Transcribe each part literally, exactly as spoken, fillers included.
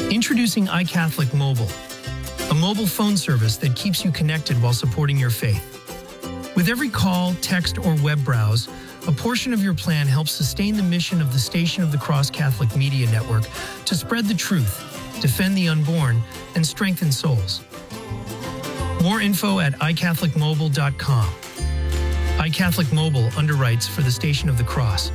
Introducing iCatholic Mobile, a mobile phone service that keeps you connected while supporting your faith. With every call, text, or web browse, a portion of your plan helps sustain the mission of the Station of the Cross Catholic Media Network to spread the truth, defend the unborn, and strengthen souls. More info at i catholic mobile dot com. iCatholic Mobile underwrites for the Station of the Cross.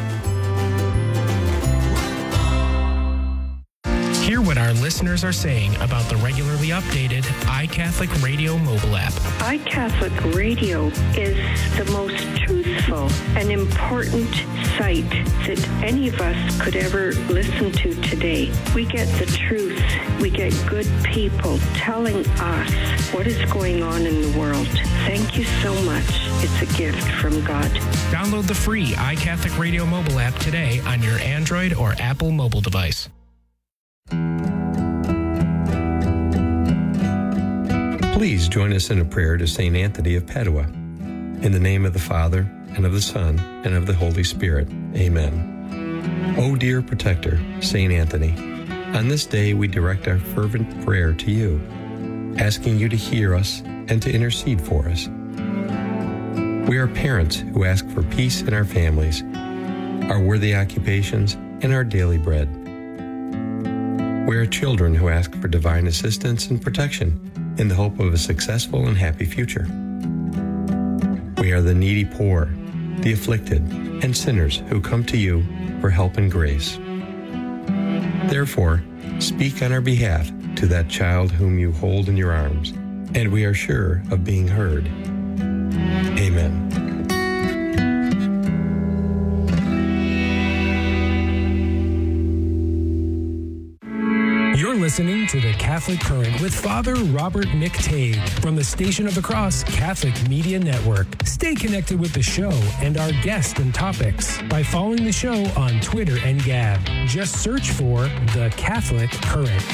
Hear what our listeners are saying about the regularly updated iCatholic Radio mobile app. iCatholic Radio is the most truthful and important site that any of us could ever listen to today. We get the truth. We get good people telling us what is going on in the world. Thank you so much. It's a gift from God. Download the free iCatholic Radio mobile app today on your Android or Apple mobile device. Please join us in a prayer to Saint Anthony of Padua. In the name of the Father, and of the Son, and of the Holy Spirit. Amen. O dear protector, Saint Anthony, on this day we direct our fervent prayer to you, asking you to hear us and to intercede for us. We are parents who ask for peace in our families, our worthy occupations, and our daily bread. We are children who ask for divine assistance and protection in the hope of a successful and happy future. We are the needy poor, the afflicted, and sinners who come to you for help and grace. Therefore, speak on our behalf to that child whom you hold in your arms, and we are sure of being heard. Amen. You're listening to The Catholic Current with Father Robert McTague from the Station of the Cross Catholic Media Network. Stay connected with the show and our guests and topics by following the show on Twitter and Gab. Just search for The Catholic Current.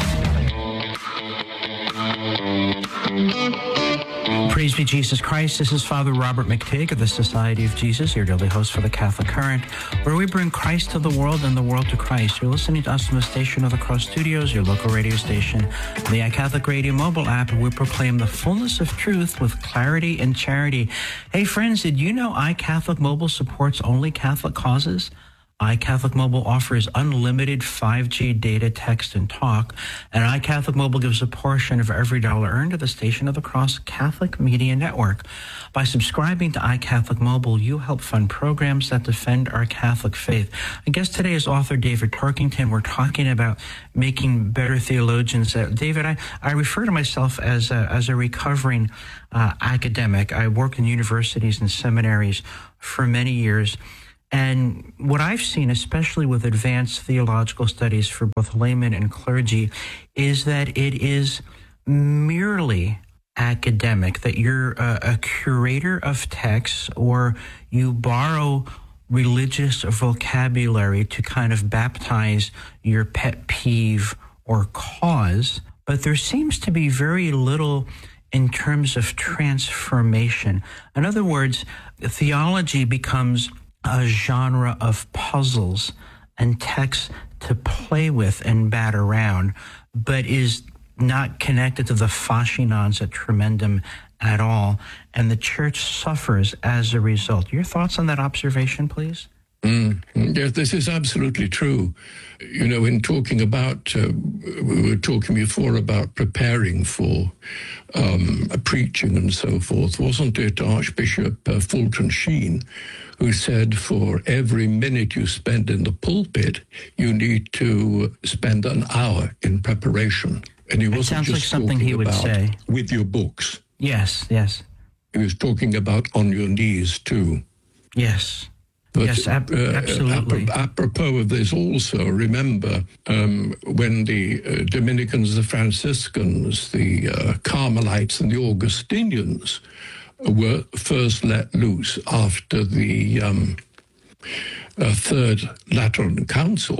Praise be Jesus Christ. This is Father Robert McTague of the Society of Jesus, your daily host for the Catholic Current, where we bring Christ to the world and the world to Christ. You're listening to us from the Station of the Cross Studios, your local radio station, the iCatholic Radio mobile app, and we proclaim the fullness of truth with clarity and charity. Hey, friends, did you know iCatholic Mobile supports only Catholic causes? iCatholic Mobile offers unlimited five G data, text, and talk, and iCatholic Mobile gives a portion of every dollar earned to the Station of the Cross Catholic Media Network. By subscribing to iCatholic Mobile, you help fund programs that defend our Catholic faith. I guess today is author David Parkington. We're talking about making better theologians. Uh, David, I, I refer to myself as a, as a recovering uh, academic. I worked in universities and seminaries for many years. And what I've seen, especially with advanced theological studies for both laymen and clergy, is that it is merely academic, that you're a, a curator of texts or you borrow religious vocabulary to kind of baptize your pet peeve or cause. But there seems to be very little in terms of transformation. In other words, theology becomes a genre of puzzles and texts to play with and bat around, but is not connected to the fascinans et tremendum at all, and the church suffers as a result. Your thoughts on that observation, please? Mm, yes, this is absolutely true. You know, in talking about, uh, we were talking before about preparing for um, preaching and so forth. Wasn't it Archbishop uh, Fulton Sheen who said for every minute you spend in the pulpit, you need to spend an hour in preparation? And he wasn't sounds just like something talking he would about say. With your books. Yes, yes. He was talking about on your knees too. Yes. But, yes, ab- uh, absolutely. Ap- apropos of this also, remember um, when the uh, Dominicans, the Franciscans, the uh, Carmelites and the Augustinians were first let loose after the um, uh, Third Lateran Council,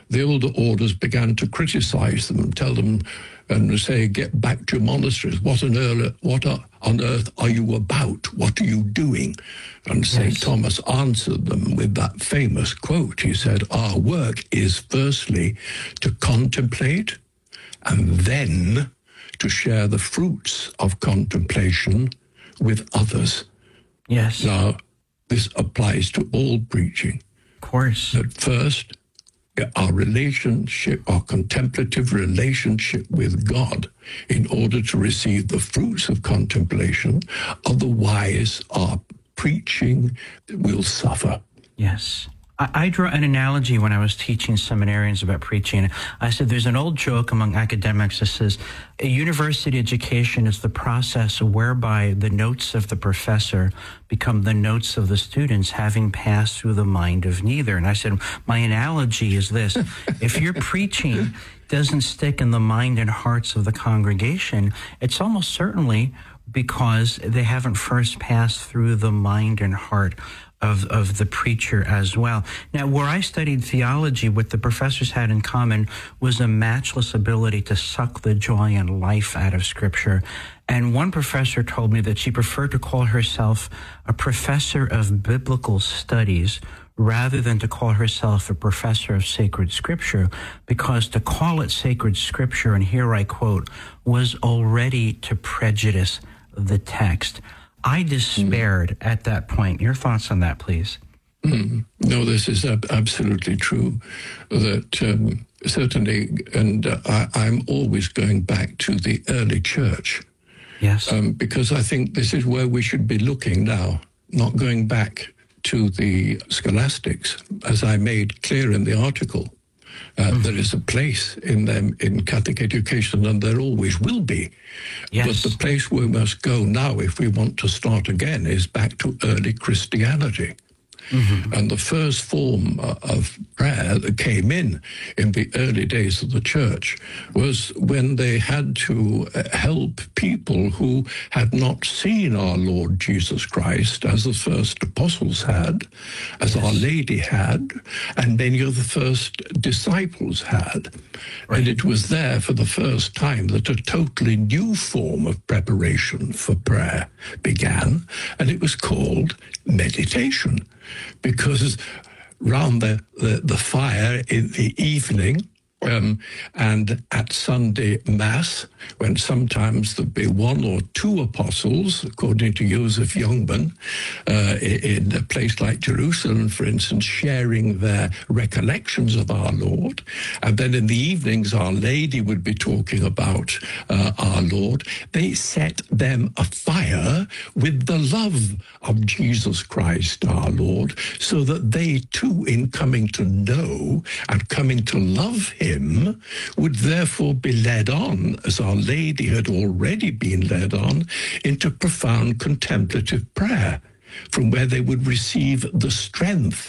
the older orders began to criticize them and tell them and say, get back to your monasteries. What on earth, what on earth are you about? What are you doing? And Saint Yes. Thomas answered them with that famous quote. He said, our work is firstly to contemplate and then to share the fruits of contemplation with others. Yes. Now, this applies to all preaching. Of course. At first, our relationship, our contemplative relationship with God, in order to receive the fruits of contemplation. Otherwise, our preaching will suffer. Yes. I, I draw an analogy when I was teaching seminarians about preaching. I said there's an old joke among academics that says a university education is the process whereby the notes of the professor become the notes of the students, having passed through the mind of neither. And I said, my analogy is this. If your preaching doesn't stick in the mind and hearts of the congregation, it's almost certainly because they haven't first passed through the mind and heart Of, of the preacher as well. Now, where I studied theology, what the professors had in common was a matchless ability to suck the joy and life out of Scripture. And one professor told me that she preferred to call herself a professor of biblical studies rather than to call herself a professor of sacred Scripture, because to call it sacred Scripture, and here I quote, was already to prejudice the text. I despaired mm. at that point. Your thoughts on that, please? Mm. No, this is ab- absolutely true. That um, certainly, and uh, I, I'm always going back to the early church. Yes. Um, because I think this is where we should be looking now, not going back to the scholastics, as I made clear in the article. Uh, mm-hmm. There is a place in them in Catholic education, and there always will be. Yes. But the place we must go now, if we want to start again, is back to early Christianity. Mm-hmm. And the first form uh, of prayer that came in in the early days of the church was when they had to uh, help people who had not seen our Lord Jesus Christ, as the first apostles had, as yes. Our Lady had, and many of the first disciples had. Right. And it was there for the first time that a totally new form of preparation for prayer began, and it was called meditation. Because round the, the, the fire in the evening um, and at Sunday Mass, when sometimes there'd be one or two apostles, according to Joseph Youngman, uh, in a place like Jerusalem, for instance, sharing their recollections of our Lord. And then in the evenings, Our Lady would be talking about uh, our Lord. They set them afire with the love of Jesus Christ, our Lord, so that they too, in coming to know and coming to love him, would therefore be led on, as Our Lady had already been led on, into profound contemplative prayer, from where they would receive the strength,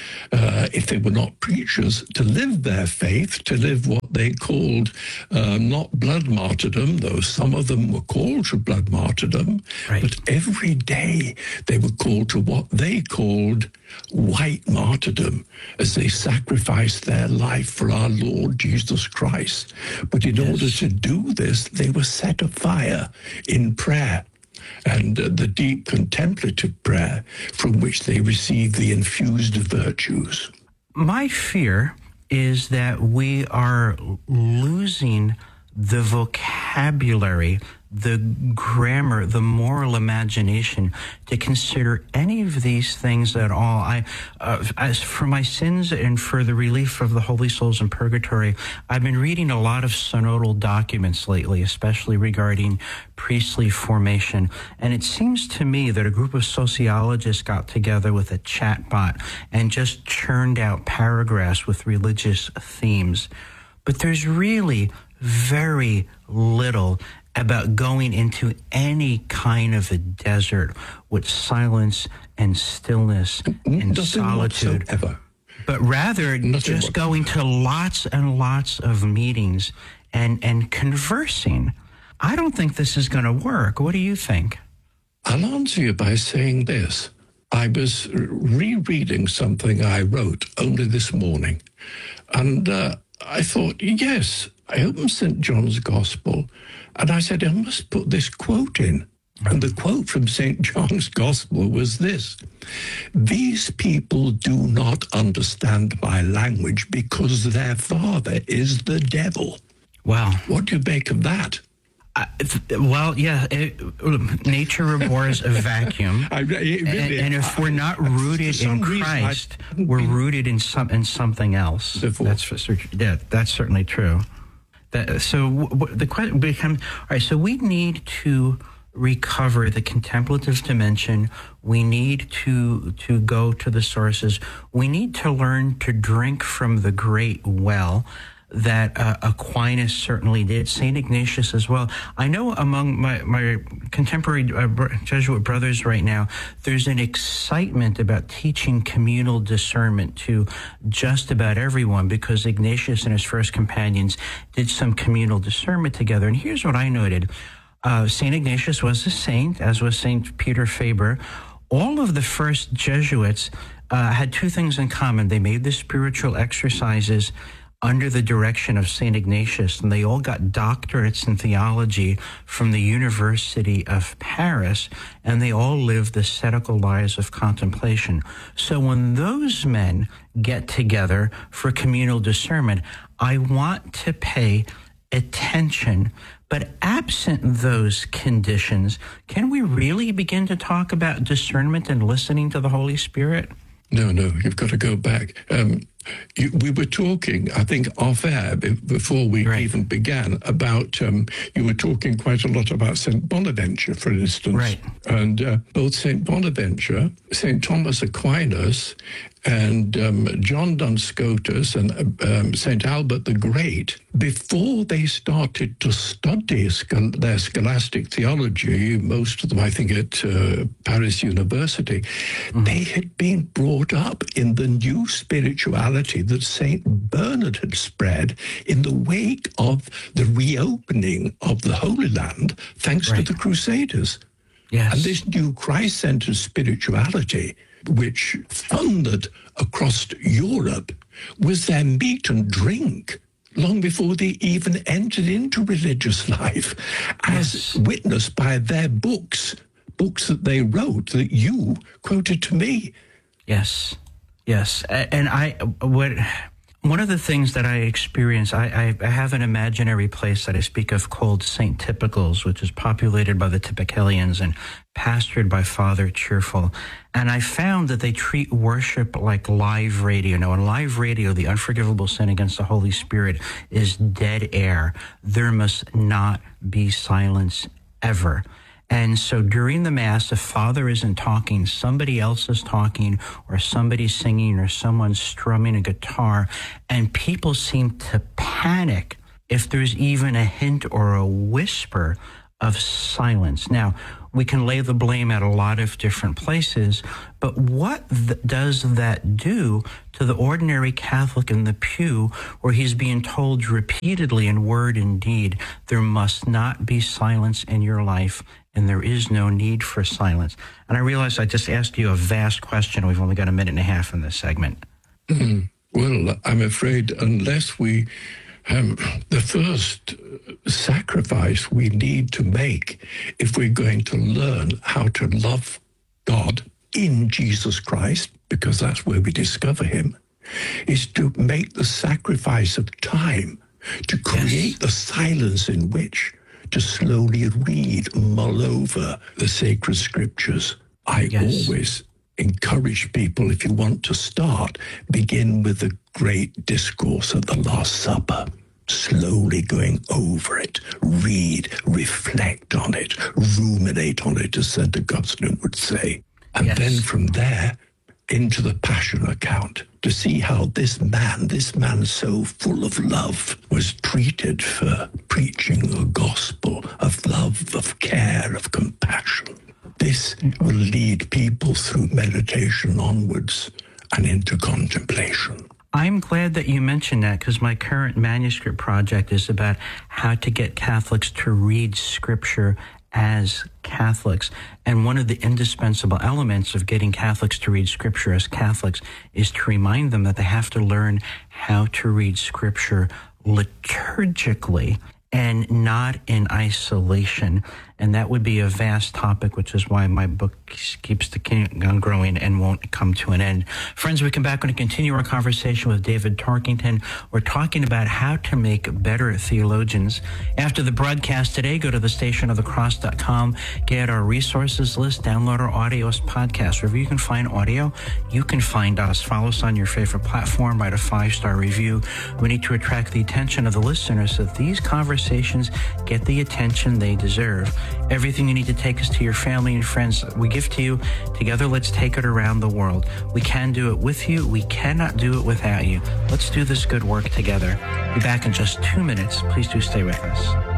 uh, if they were not preachers, to live their faith, to live what they called uh, not blood martyrdom, though some of them were called to blood martyrdom, right. But every day they were called to what they called white martyrdom, as they sacrificed their life for our Lord Jesus Christ. But in yes. order to do this, they were set afire in prayer, and uh, the deep contemplative prayer from which they receive the infused virtues. My fear is that we are losing the vocabulary, the grammar, the moral imagination to consider any of these things at all. I, uh, as for my sins and for the relief of the holy souls in purgatory, I've been reading a lot of synodal documents lately, especially regarding priestly formation. And it seems to me that a group of sociologists got together with a chatbot and just churned out paragraphs with religious themes. But there's really very little about going into any kind of a desert with silence and stillness and Nothing solitude. Whatsoever. But rather Nothing just whatsoever. going to lots and lots of meetings and, and conversing. I don't think this is going to work. What do you think? I'll answer you by saying this. I was rereading something I wrote only this morning And uh, I thought, yes, I opened Saint John's Gospel, and I said, I must put this quote in. And the quote from Saint John's Gospel was this: "These people do not understand my language because their father is the devil." Wow. What do you make of that? Uh, well, yeah, it, nature abhors a vacuum, I, it really, and, and if we're not rooted in Christ, we're rooted in some in something else. That's for, yeah, that's certainly true. That, so the question becomes: all right, so we need to recover the contemplative dimension. We need to to go to the sources. We need to learn to drink from the great well that uh, Aquinas certainly did, Saint Ignatius as well. I know among my, my contemporary uh, Jesuit brothers right now, there's an excitement about teaching communal discernment to just about everyone, because Ignatius and his first companions did some communal discernment together. And here's what I noted. Uh, Saint Ignatius was a saint, as was Saint Peter Faber. All of the first Jesuits uh, had two things in common. They made the spiritual exercises under the direction of Saint Ignatius, and they all got doctorates in theology from the University of Paris, and they all lived ascetical lives of contemplation. So when those men get together for communal discernment, I want to pay attention. But absent those conditions, can we really begin to talk about discernment and listening to the Holy Spirit? No, no, you've got to go back. Um, you, we were talking, I think, off air before we right. even began about, um, you were talking quite a lot about Saint Bonaventure, for instance. Right. And uh, both Saint Bonaventure, Saint Thomas Aquinas, and um, John Duns Scotus and um, Saint Albert the Great, before they started to study schol- their scholastic theology, most of them, I think, at uh, Paris University, mm-hmm. they had been brought up in the new spirituality that Saint Bernard had spread in the wake of the reopening of the Holy Land, thanks right. to the Crusaders. Yes. And this new Christ-centered spirituality, which thundered across Europe, was their meat and drink long before they even entered into religious life, as yes. witnessed by their books, books that they wrote that you quoted to me. Yes, yes. And I, what, one of the things that I experience, I, I, I have an imaginary place that I speak of called Saint Typicals, which is populated by the Typicalians and pastored by Father Cheerful. And I found that they treat worship like live radio. Now, in live radio, the unforgivable sin against the Holy Spirit is dead air. There must not be silence ever. And so during the Mass, if Father isn't talking, somebody else is talking, or somebody's singing, or someone's strumming a guitar, and people seem to panic if there's even a hint or a whisper of silence. Now, we can lay the blame at a lot of different places, but what th- does that do to the ordinary Catholic in the pew, where he's being told repeatedly in word and deed, there must not be silence in your life, and there is no need for silence? And I realize I just asked you a vast question. We've only got a minute and a half in this segment. Mm, well, I'm afraid unless we... Um, the first sacrifice we need to make if we're going to learn how to love God in Jesus Christ, because that's where we discover him, is to make the sacrifice of time, to create yes. the silence in which to slowly read, mull over the sacred scriptures. I yes. always encourage people, if you want to start, begin with the great discourse of the Last Supper. Slowly going over it, read, reflect on it, ruminate on it, as Saint Augustine would say. And yes. then from there, into the Passion account, to see how this man, this man so full of love, was treated for preaching the gospel of love, of care, of compassion. This will lead people through meditation onwards and into contemplation. I'm glad that you mentioned that, because my current manuscript project is about how to get Catholics to read Scripture as Catholics. And one of the indispensable elements of getting Catholics to read Scripture as Catholics is to remind them that they have to learn how to read Scripture liturgically and not in isolation. And that would be a vast topic, which is why my book keeps on growing and won't come to an end. Friends, we come back and continue our conversation with David Tarkington. We're talking about how to make better theologians. After the broadcast today, go to the station of the cross dot com, get our resources list, download our audio podcast. Wherever you can find audio, you can find us. Follow us on your favorite platform, write a five-star review. We need to attract the attention of the listeners so that these conversations get the attention they deserve. Everything you need to take us to your family and friends, we give to you. Together, let's take it around the world. We can do it with you. We cannot do it without you. Let's do this good work together. Be back in just two minutes. Please do stay with us.